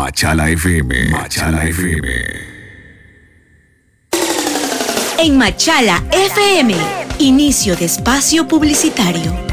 Machala FM. Machala FM. En Machala FM, inicio de espacio publicitario.